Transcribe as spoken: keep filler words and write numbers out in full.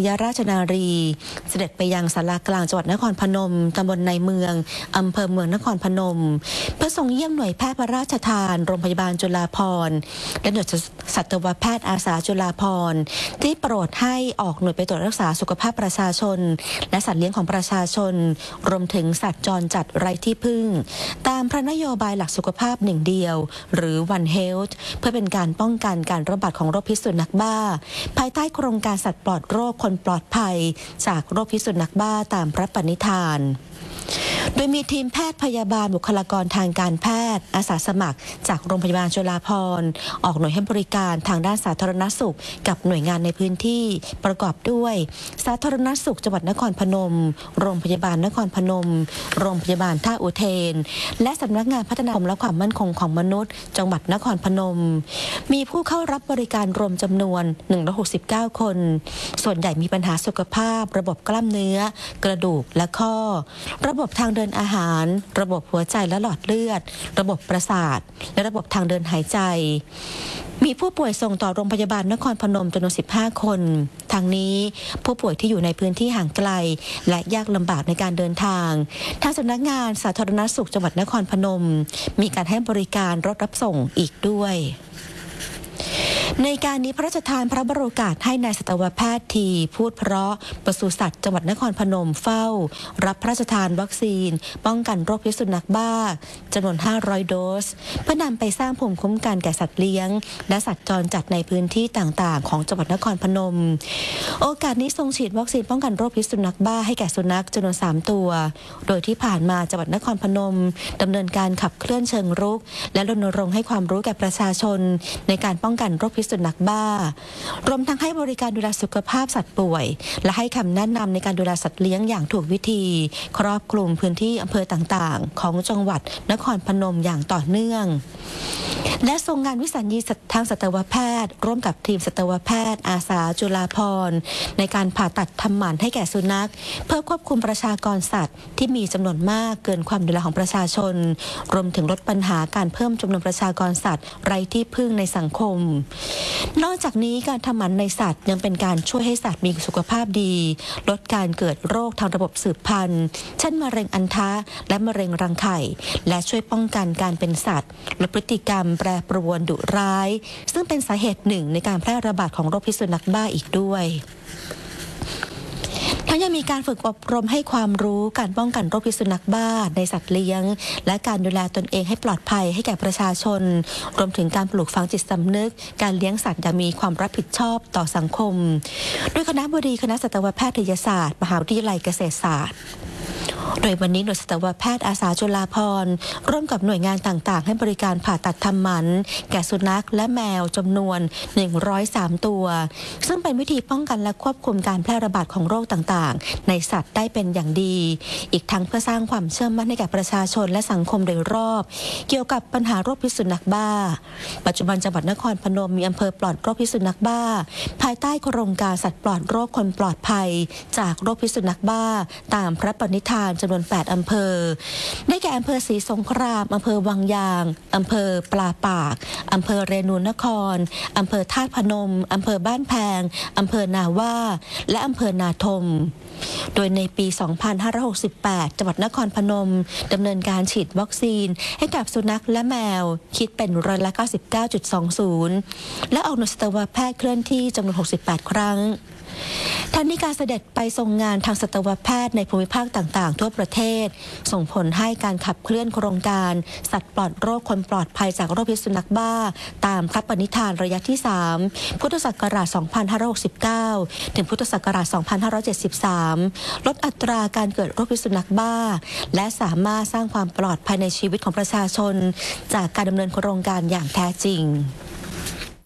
ยราชนารีเสด็จไปยังศาลากลางจังหวัดนครพนมตำบลในเมืองอำเภอเมืองนครพนมเพื่อทรงเยี่ยมหน่วยแพทย์พระราชทานโรงพยาบาลจุฬาภรณ์และหน่วยสัตวแพทย์อาสาจุฬาภรณ์ที่โปรดให้ออกหน่วยไปตรวจรักษาสุขภาพประชาชนและสัตว์เลี้ยงของประชาชนรวมถึงสัตว์จรจัดไร้ที่พึ่งตามพระนโยบายหลักสุขภาพหนึ่งเดียวหรือ One Health เพื่อเป็นการป้องกันการระบาดของโรคพิษสุนัขบ้าภายใต้โครงการสัตว์ปลอดโรคคนปลอดภัยจากโรคพิษสุนัขบ้าตามพระปณิธานโดยมีทีมแพทย์พยาบาลบุคลากรทางการแพทย์อาสาสมัครจากโรงพยาบาลจุฬาภรณ์ออกหน่วยให้บริการทางด้านสาธารณสุขกับหน่วยงานในพื้นที่ประกอบด้วยสาธารณสุขจังหวัดนครพนมโรงพยาบาลนครพนมโรงพยาบาลท่าอุเทนและสำนักงานพัฒนาสังคมและความมั่นคงของมนุษย์จังหวัดนครพนมมีผู้เข้ารับบริการรวมจำนวนหนึ่งร้อยหกสิบเก้าคนส่วนใหญ่มีปัญหาสุขภาพระบบกล้ามเนื้อกระดูกและข้อระบบทางเดินอาหารระบบหัวใจและหลอดเลือดระบบประสาทและระบบทางเดินหายใจมีผู้ป่วยส่งต่อโรงพยาบาลนครพนมจำนวนสิบห้าคนทางนี้ผู้ป่วยที่อยู่ในพื้นที่ห่างไกลและยากลำบากในการเดินทางทางสำนักงานสาธารณสุขจังหวัดนครพนมมีการให้บริการรถรับส่งอีกด้วยในการนี้พระราชทานพระบรมโอกาสให้นายสัตวแพทย์ทีพูดเพราะปศุสัตว์จังหวัดนครพนมเฝ้ารับพระราชทานวัคซีนป้องกันโรคพิษสุนัขบ้าจำนวนห้าร้อยโดสเพื่อนำไปสร้างภูมิคุ้มกันแก่สัตว์เลี้ยงและสัตว์จรจัดในพื้นที่ต่างๆของจังหวัดนครพนมโอกาสนี้ทรงฉีดวัคซีนป้องกันโรคพิษสุนัขบ้าให้แก่สุนัขจำนวนสามตัวโดยที่ผ่านมาจังหวัดนครพนมดำเนินการขับเคลื่อนเชิงรุกและรณรงค์ให้ความรู้แก่ประชาชนในการป้องกันโรคพิษสุนัขบ้ารวมทั้งให้บริการดูแลสุขภาพสัตว์ป่วยและให้คำแนะนำในการดูแลสัตว์เลี้ยงอย่างถูกวิธีครอบคลุมพื้นที่อำเภอต่างๆของจังหวัดนครพนมอย่างต่อเนื่องและทรงงานวิสัญญีทางสัตวแพทย์ร่วมกับทีมสัตวแพทย์อาสาจุฬาภรณ์ในการผ่าตัดทำหมันให้แก่สุนัขเพื่อควบคุมประชากรสัตว์ที่มีจำนวนมากเกินความดูแลของประชาชนรวมถึงลดปัญหาการเพิ่มจำนวนประชากรสัตว์ไร้ที่พึ่งในสังคมนอกจากนี้การทำหมันในสัตว์ยังเป็นการช่วยให้สัตว์มีสุขภาพดีลดการเกิดโรคทางระบบสืบพันธุ์เช่นมะเร็งอัณฑะและมะเร็งรังไข่และช่วยป้องกันการเป็นสัตว์ลดพฤติกรรมแปรปรวนดุร้ายซึ่งเป็นสาเหตุหนึ่งในการแพร่ระบาดของโรคพิษสุนัขบ้าอีกด้วยทั้งยังมีการฝึกอบรมให้ความรู้การป้องกันโรคพิษสุนัขบ้าในสัตว์เลี้ยงและการดูแลตนเองให้ปลอดภัยให้แก่ประชาชนรวมถึงการปลูกฝังจิตสำนึกการเลี้ยงสัตว์อย่างมีความรับผิดชอบต่อสังคมโดยคณบดีคณะสัตวแพทยศาสตร์มหาวิทยาลัยเกษตรศาสตร์โดยวันนี้หน่วยสัตวแพทย์อาสาจุฬาภรณ์ร่วมกับหน่วยงานต่างๆให้บริการผ่าตัดทำหมันแก่สุนัขและแมวจำนวนหนึ่งร้อยสามตัวซึ่งเป็นวิธีป้องกันและควบคุมการแพร่ระบาดของโรคต่างๆในสัตว์ได้เป็นอย่างดีอีกทั้งเพื่อสร้างความเชื่อมั่นให้แก่ประชาชนและสังคมโดยรอบเกี่ยวกับปัญหาโรคพิษสุนัขบ้าปัจจุบันจังหวัดนครพนมมีอำเภอปลอดโรคพิษสุนัขบ้าภายใต้โครงการสัตว์ปลอดโรคคนปลอดภัยจากโรคพิษสุนัขบ้าตามพระปณิธานจำนวนแปดอำเภอได้แก่อำเภอศรีสงครามอำเภอวังยางอำเภอปลาปากอำเภอเรนูนครอำเภอธาตุพนมอำเภอบ้านแพงอำเภอนาว่าและอำเภอนาทมโดยในปี สองพันห้าร้อยหกสิบแปด จังหวัดนครพนมดำเนินการฉีดวัคซีนให้กับสุนัขและแมวคิดเป็นร้อยละ เก้าสิบเก้าจุดสองศูนย์ และออกหน่วยสัตวแพทย์เคลื่อนที่จำนวนหกสิบแปดครั้งทั้งนี้การเสด็จไปทรงงานทางสัตวแพทย์ในภูมิภาคต่างๆทั่วประเทศส่งผลให้การขับเคลื่อนโครงการสัตว์ปลอดโรคคนปลอดภัยจากโรคพิษสุนัขบ้าตามพระปณิธานระยะที่สามพุทธศักราชสองพันห้าร้อยหกสิบเก้าถึงพุทธศักราชสองพันห้าร้อยเจ็ดสิบสามลดอัตราการเกิดโรคพิษสุนัขบ้าและสามารถสร้างความปลอดภัยในชีวิตของประชาชนจากการดำเนินโครงการอย่างแท้จริง